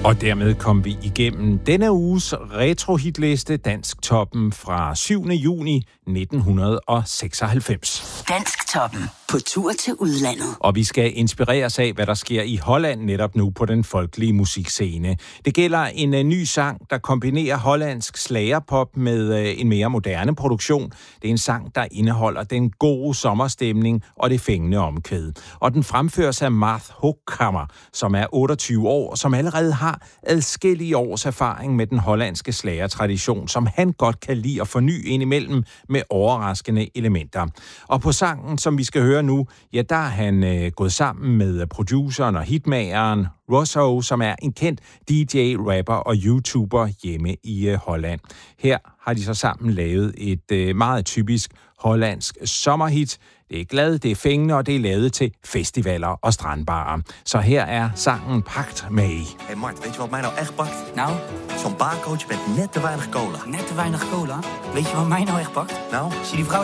Og dermed kom vi igennem denne uges retrohitliste, Dansktoppen fra 7. juni 1996. Dansktoppen på tur til udlandet. Og vi skal inspireres af, hvad der sker i Holland netop nu på den folkelige musikscene. Det gælder en ny sang, der kombinerer hollandsk slagerpop med en mere moderne produktion. Det er en sang, der indeholder den gode sommerstemning og det fængende omkvæd. Og den fremføres af Marth Hochkammer, som er 28 år, som allerede har adskillige års erfaring med den hollandske slagertradition, som han godt kan lide at forny indimellem med overraskende elementer. Og på sangen, som vi skal høre nu, ja, der er han gået sammen med produceren og hitmageren Rosso, som er en kendt DJ, rapper og YouTuber hjemme i Holland. Her har de så sammen lavet et meget typisk hollandsk sommerhit. Det er glad, det er fængende, og det er lavet til festivaler og strandbarer. Så her er sangen Pakt mee. Hey Mart, weet je wat mij nou echt pakt? Nou? Zo'n barcoach met net te weinig cola. Net te weinig cola? Weet je wat mij nou echt pakt? Nou? Zie die vrouw